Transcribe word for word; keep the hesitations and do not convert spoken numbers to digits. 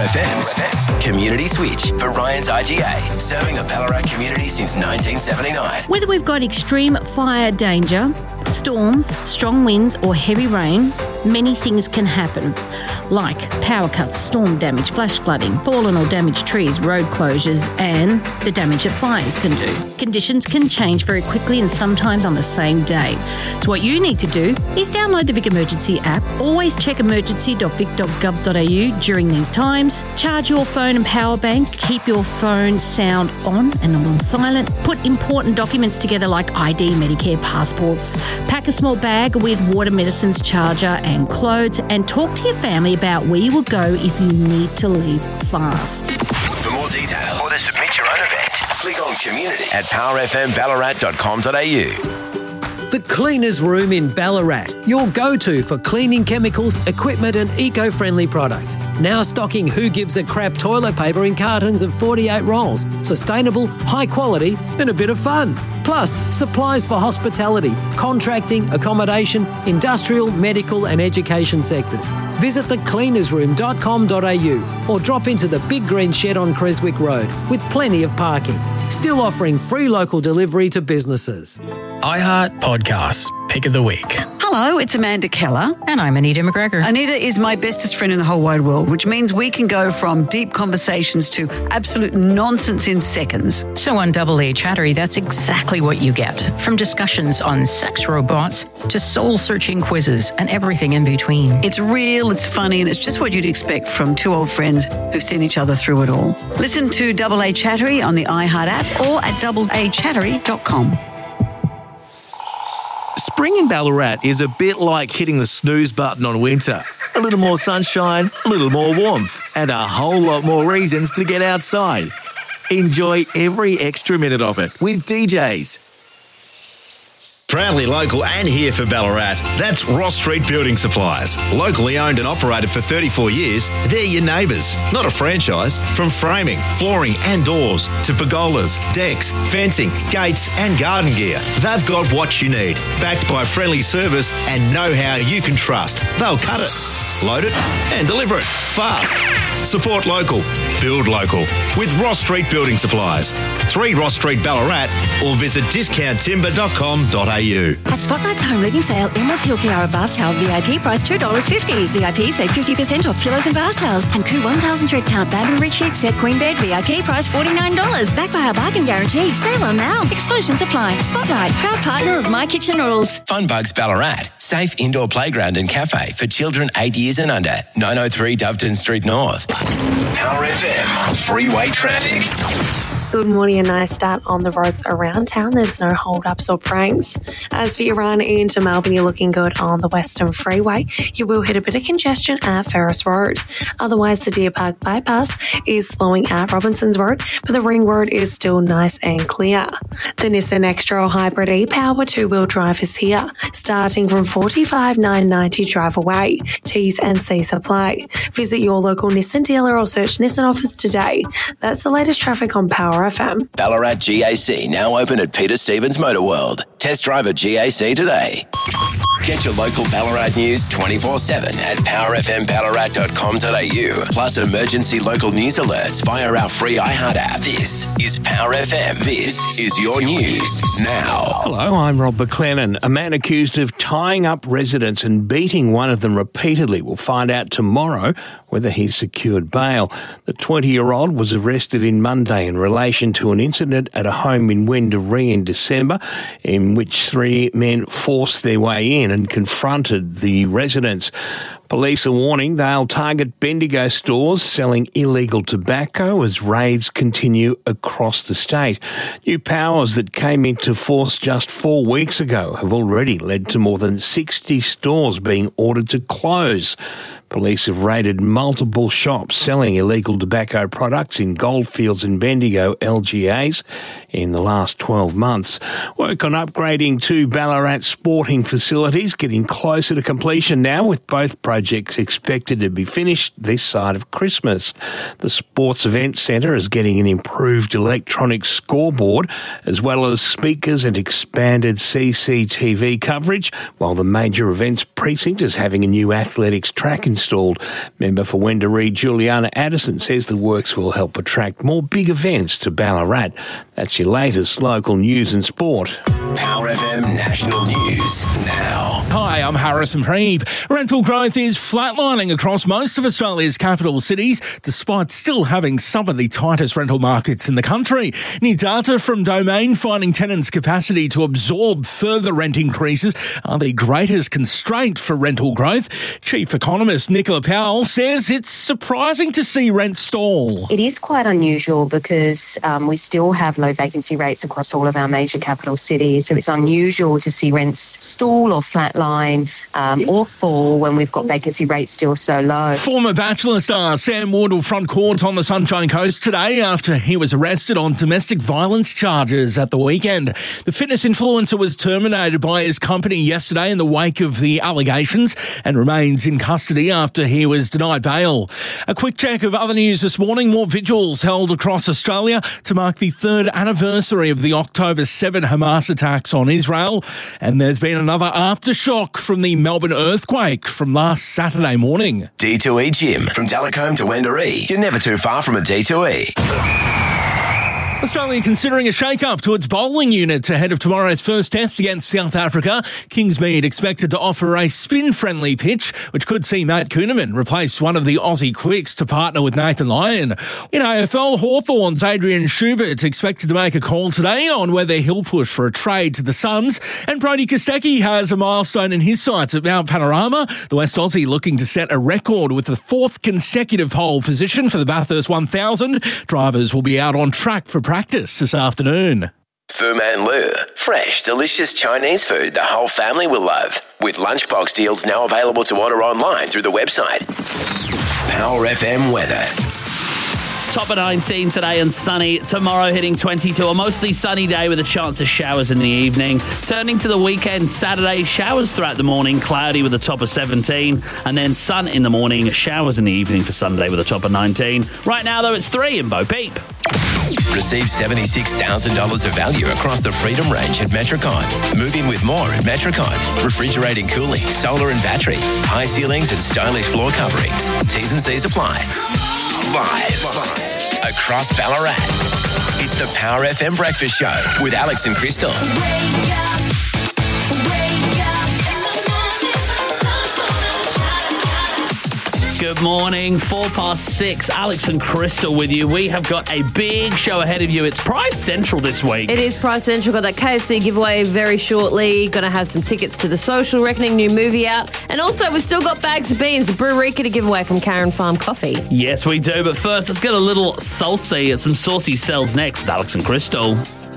F M's Community Switch for Ryan's I G A, serving the Ballarat community since nineteen seventy-nine. Whether we've got extreme fire danger, storms, strong winds or heavy rain, many things can happen, like power cuts, storm damage, flash flooding, fallen or damaged trees, road closures and the damage that fires can do. Conditions can change very quickly and sometimes on the same day. So what you need to do is download the Vic Emergency app, always check emergency dot vic dot gov dot a u during these times, charge your phone and power bank, keep your phone sound on and not on silent, put important documents together like I D, Medicare, passports, pack a small bag with water, medicines, charger and clothes, and talk to your family about where you will go if you need to leave fast. For more details or to submit your own event, click on community at power f m ballarat dot com dot a u. The Cleaners Room in Ballarat, your go-to for cleaning chemicals, equipment and eco-friendly products. Now stocking Who Gives a Crap toilet paper in cartons of forty-eight rolls. Sustainable, high quality and a bit of fun. Plus, supplies for hospitality, contracting, accommodation, industrial, medical and education sectors. Visit the cleaners room dot com dot a u or drop into the Big Green Shed on Creswick Road with plenty of parking. Still offering free local delivery to businesses. iHeart Podcasts, Pick of the Week. Hello, it's Amanda Keller. And I'm Anita McGregor. Anita is my bestest friend in the whole wide world, which means we can go from deep conversations to absolute nonsense in seconds. So on Double A Chattery, that's exactly what you get. From discussions on sex robots to soul-searching quizzes and everything in between. It's real, it's funny, and it's just what you'd expect from two old friends who've seen each other through it all. Listen to Double A Chattery on the iHeart app or at double a chattery dot com. Spring in Ballarat is a bit like hitting the snooze button on winter. A little more sunshine, a little more warmth, and a whole lot more reasons to get outside. Enjoy every extra minute of it with D Js. Proudly local and here for Ballarat, that's Ross Street Building Supplies. Locally owned and operated for thirty-four years, they're your neighbours, not a franchise. From framing, flooring and doors to pergolas, decks, fencing, gates and garden gear, they've got what you need. Backed by friendly service and know-how you can trust. They'll cut it, load it and deliver it fast. Support local, build local with Ross Street Building Supplies. three Ross Street Ballarat or visit discount timber dot com dot a u. At Spotlight's home living sale, Emerald Hill Kiara bath towel V I P price two dollars fifty. V I P save fifty percent off pillows and bath towels. And Koo one thousand thread count bamboo rich sheet set queen bed V I P price forty-nine dollars. Backed by our bargain guarantee. Save on now. Exclusions apply. Spotlight, proud partner of My Kitchen Rules. Funbugs Ballarat, safe indoor playground and cafe for children eight years and under. nine oh three Doveton Street North. Power F M, freeway traffic. Good morning, a nice start on the roads around town. There's no hold-ups or breaks. As for your run into Melbourne, you're looking good on the Western Freeway. You will hit a bit of congestion at Ferris Road. Otherwise, the Deer Park Bypass is slowing at Robinson's Road, but the Ring Road is still nice and clear. The Nissan X-Trail Hybrid e-Power two-wheel drive is here, starting from forty-five thousand nine hundred ninety dollars drive away. T's and C's apply. Visit your local Nissan dealer or search Nissan offers today. That's the latest traffic on Power F M. Ballarat G A C now open at Peter Stevens Motor World. Test drive a G A C today. Get your local Ballarat news twenty-four seven at power f m ballarat dot com dot a u. Plus emergency local news alerts via our free iHeart app. This is Power F M. This is your news now. Hello, I'm Rob McLennan. A man accused of tying up residents and beating one of them repeatedly will find out tomorrow whether he's secured bail. The twenty-year-old was arrested in Monday in relation to an incident at a home in Wendouree in December in which three men forced their way in and confronted the residents. Police are warning they'll target Bendigo stores selling illegal tobacco as raids continue across the state. New powers that came into force just four weeks ago have already led to more than sixty stores being ordered to close. Police have raided multiple shops selling illegal tobacco products in Goldfields and Bendigo L G As in the last twelve months. Work on upgrading two Ballarat sporting facilities getting closer to completion now, with both projects expected to be finished this side of Christmas. The Sports Event Centre is getting an improved electronic scoreboard as well as speakers and expanded C C T V coverage, while the Major Events Precinct is having a new athletics track and installed. Member for Wendouree, Juliana Addison, says the works will help attract more big events to Ballarat. That's your latest local news and sport. Power F M National News now. Hi, I'm Harrison Reeve. Rental growth is flatlining across most of Australia's capital cities, despite still having some of the tightest rental markets in the country. New data from Domain finding tenants' capacity to absorb further rent increases are the greatest constraint for rental growth. Chief economist Nicola Powell says it's surprising to see rent stall. It is quite unusual because um, we still have low vacancy rates across all of our major capital cities, so it's unusual to see rents stall or flatline um, or fall when we've got vacancy rates still so low. Former Bachelor star Sam Ward will front court on the Sunshine Coast today after he was arrested on domestic violence charges at the weekend. The fitness influencer was terminated by his company yesterday in the wake of the allegations and remains in custody after he was denied bail. A quick check of other news this morning. More vigils held across Australia to mark the third anniversary of the October seventh Hamas attacks on Israel. And there's been another aftershock from the Melbourne earthquake from last Saturday morning. D two E Gym. From Delacombe to Wendouree, you're never too far from a D two E. Australia considering a shake-up to its bowling unit ahead of tomorrow's first test against South Africa. Kingsmead expected to offer a spin-friendly pitch, which could see Matt Kuhneman replace one of the Aussie quicks to partner with Nathan Lyon. In A F L, Hawthorn's Adrian Schubert expected to make a call today on whether he'll push for a trade to the Suns. And Brody Kostecki has a milestone in his sights at Mount Panorama. The West Aussie looking to set a record with the fourth consecutive pole position for the Bathurst one thousand. Drivers will be out on track for practice this afternoon. Fu Man Lu. Fresh, delicious Chinese food the whole family will love. With lunchbox deals now available to order online through the website. Power F M weather. Top of nineteen today and sunny. Tomorrow hitting twenty-two. A mostly sunny day with a chance of showers in the evening. Turning to the weekend, Saturday, showers throughout the morning, cloudy with a top of seventeen. And then sun in the morning, showers in the evening for Sunday with a top of nineteen. Right now, though, it's three in Bo Peep. Receive seventy-six thousand dollars of value across the Freedom range at Metricon. Move in with more at Metricon. Refrigerating, cooling, solar and battery, high ceilings and stylish floor coverings. T's and C's apply. Live across Ballarat. It's the Power F M Breakfast Show with Alex and Crystal. Good morning, four past six. Alex and Crystal with you. We have got a big show ahead of you. It's Prize Central this week. It is Prize Central. Got that K F C giveaway very shortly. Going to have some tickets to the Social Reckoning new movie out. And also, we've still got bags of beans, a Brewerika to give away from Karen Farm Coffee. Yes, we do. But first, let's get a little saucy. Some saucy sells next with Alex and Crystal.